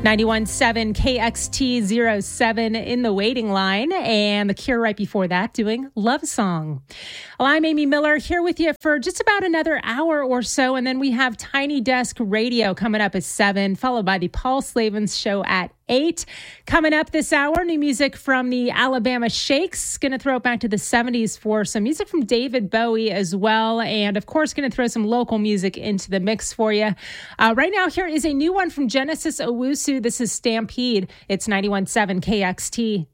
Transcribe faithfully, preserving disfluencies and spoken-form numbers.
ninety-one point seven K X T zero seven in the waiting line, and The Cure right before that doing Love Song. Well, I'm Amy Miller here with you for just about another hour or so, and then we have Tiny Desk Radio coming up at seven, followed by the Paul Slavens Show at eight. Coming up this hour, new music from the Alabama Shakes. Going to throw it back to the seventies for some music from David Bowie as well. And of course, going to throw some local music into the mix for you. Uh, right now, here is a new one from Genesis Owusu. This is Stampede. It's ninety-one point seven K X T.